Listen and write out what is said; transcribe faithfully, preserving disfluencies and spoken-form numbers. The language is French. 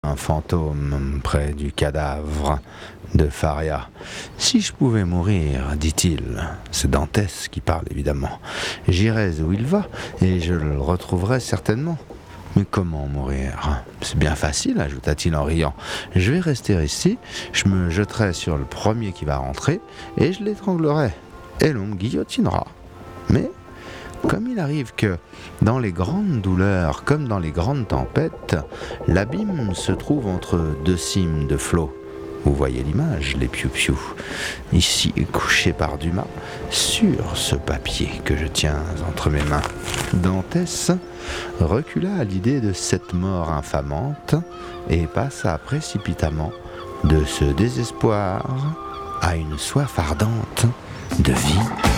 Un fantôme près du cadavre de Faria. Si je pouvais mourir, dit-il, c'est Dantès qui parle évidemment, j'irais où il va et je le retrouverai certainement. Mais comment mourir? C'est bien facile, ajouta-t-il en riant. Je vais rester ici, je me jetterai sur le premier qui va rentrer et je l'étranglerai. Et l'on me guillotinera. Mais comme il arrive que, dans les grandes douleurs comme dans les grandes tempêtes, l'abîme se trouve entre deux cimes de flots. Vous voyez l'image, les piou-piou, ici couchés par Dumas, sur ce papier que je tiens entre mes mains. Dantès recula à l'idée de cette mort infamante et passa précipitamment de ce désespoir à une soif ardente de vie.